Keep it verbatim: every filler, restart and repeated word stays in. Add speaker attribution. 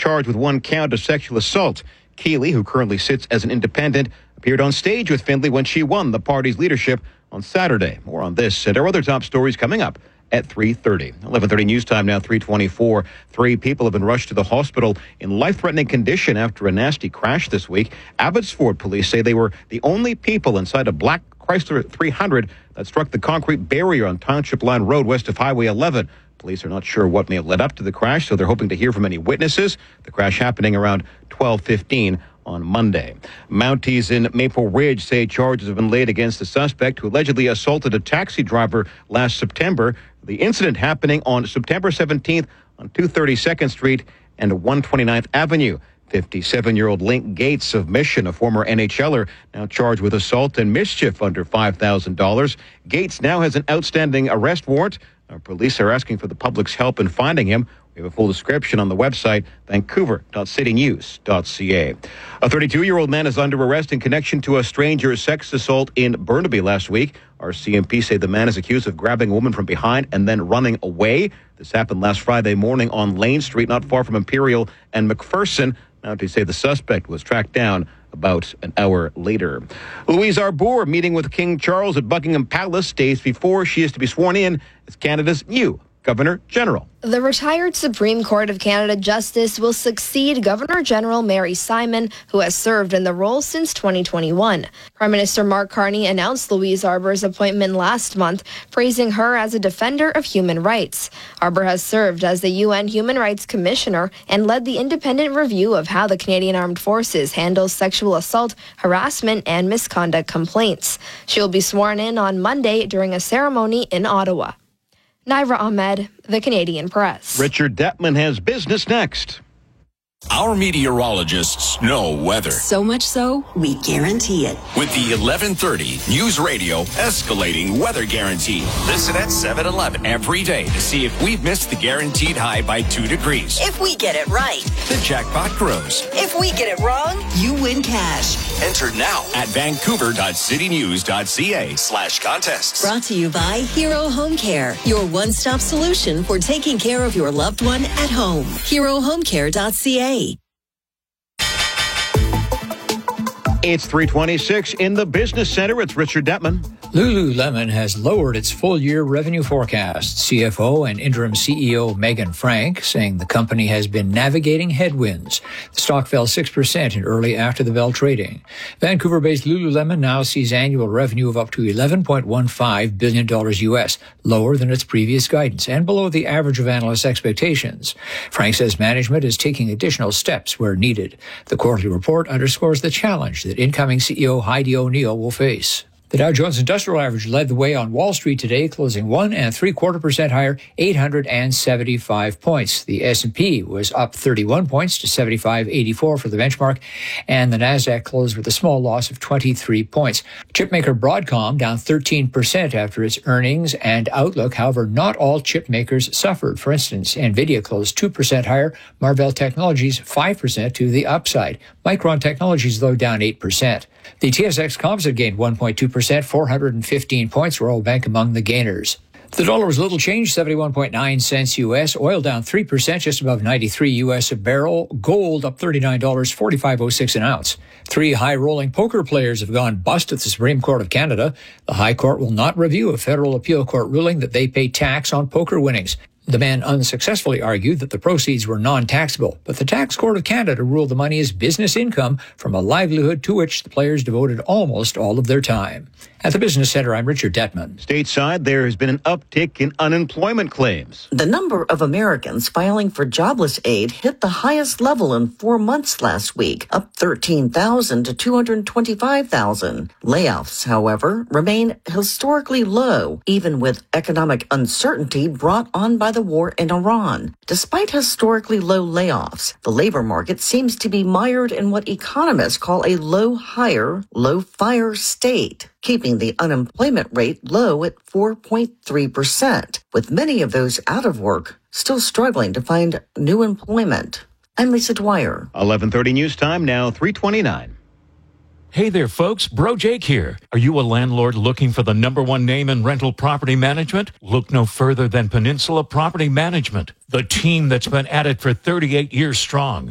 Speaker 1: charged with one count of sexual assault. Keeley, who currently sits as an independent, appeared on stage with Findlay when she won the party's leadership on Saturday. More on this and our other top stories coming up at three thirty. eleven thirty news time now, three twenty-four. Three people have been rushed to the hospital in life-threatening condition after a nasty crash this week. Abbotsford police say they were the only people inside a black Chrysler three hundred that struck the concrete barrier on Township Line Road west of Highway eleven. Police are not sure what may have led up to the crash, so they're hoping to hear from any witnesses. The crash happening around twelve fifteen on Monday. Mounties in Maple Ridge say charges have been laid against the suspect who allegedly assaulted a taxi driver last September. The incident happening on September seventeenth on two thirty-second Street and one twenty-ninth Avenue. fifty-seven-year-old Link Gates of Mission, a former N H L er, now charged with assault and mischief under five thousand dollars. Gates now has an outstanding arrest warrant. Our police are asking for the public's help in finding him. We have a full description on the website, vancouver dot city news dot c a. A thirty-two-year-old man is under arrest in connection to a stranger sex assault in Burnaby last week. Our C M P say the man is accused of grabbing a woman from behind and then running away. This happened last Friday morning on Lane Street, not far from Imperial and McPherson. Mounties say the suspect was tracked down about an hour later. Louise Arbour meeting with King Charles at Buckingham Palace days before she is to be sworn in as Canada's new Governor General.
Speaker 2: The retired Supreme Court of Canada Justice will succeed Governor General Mary Simon, who has served in the role since twenty twenty-one. Prime Minister Mark Carney announced Louise Arbour's appointment last month, praising her as a defender of human rights. Arbour has served as the U N Human Rights Commissioner and led the independent review of how the Canadian Armed Forces handles sexual assault, harassment, and misconduct complaints. She will be sworn in on Monday during a ceremony in Ottawa. Naira Ahmed, The Canadian Press.
Speaker 1: Richard Detman has business next.
Speaker 3: Our meteorologists know weather.
Speaker 4: So much so, we guarantee it.
Speaker 3: With the eleven thirty News Radio Escalating Weather Guarantee. Listen at seven eleven every day to see if we've missed the guaranteed high by two degrees.
Speaker 4: If we get it right,
Speaker 3: the jackpot grows.
Speaker 4: If we get it wrong, you win cash.
Speaker 3: Enter now at vancouver dot city news dot c a slash contests.
Speaker 4: Brought to you by Hero Home Care, your one-stop solution for taking care of your loved one at home. hero home care dot c a.
Speaker 1: It's three twenty-six in the Business Center. It's Richard Detman.
Speaker 5: Lululemon has lowered its full-year revenue forecast. C F O and interim C E O Megan Frank saying the company has been navigating headwinds. The stock fell six percent in early after-the-bell trading. Vancouver-based Lululemon now sees annual revenue of up to eleven point one five billion dollars U S, lower than its previous guidance and below the average of analysts' expectations. Frank says management is taking additional steps where needed. The quarterly report underscores the challenge that incoming C E O Heidi O'Neill will face. The Dow Jones Industrial Average led the way on Wall Street today, closing one and three quarter percent higher, eight hundred seventy-five points. The S and P was up thirty-one points to seventy-five eighty-four for the benchmark, and the Nasdaq closed with a small loss of twenty-three points. Chipmaker Broadcom down thirteen percent after its earnings and outlook. However, not all chip makers suffered. For instance, Nvidia closed two percent higher, Marvell Technologies five percent to the upside. Micron Technologies, though, down eight percent. The T S X Composite gained one point two percent, four hundred fifteen points. Royal Bank among the gainers. The dollar was little changed, seventy-one point nine cents U S. Oil down three percent, just above ninety-three U S a barrel. Gold up thirty-nine dollars, forty-five oh six an ounce. Three high-rolling poker players have gone bust at the Supreme Court of Canada. The High Court will not review a federal appeal court ruling that they pay tax on poker winnings. The man unsuccessfully argued that the proceeds were non-taxable, but the Tax Court of Canada ruled the money is business income from a livelihood to which the players devoted almost all of their time. At the Business Center, I'm Richard Detman.
Speaker 1: Stateside, there has been an uptick in unemployment claims.
Speaker 6: The number of Americans filing for jobless aid hit the highest level in four months last week, up thirteen thousand to two hundred twenty-five thousand. Layoffs, however, remain historically low, even with economic uncertainty brought on by the war in Iran. Despite historically low layoffs, the labor market seems to be mired in what economists call a low-hire, low-fire state, keeping the unemployment rate low at four point three percent, with many of those out of work still struggling to find new employment. I'm Lisa Dwyer.
Speaker 1: eleven thirty news time, now three twenty-nine.
Speaker 7: Hey there, folks. Bro Jake here. Are you a landlord looking for the number one name in rental property management? Look no further than Peninsula Property Management, the team that's been at it for thirty-eight years strong.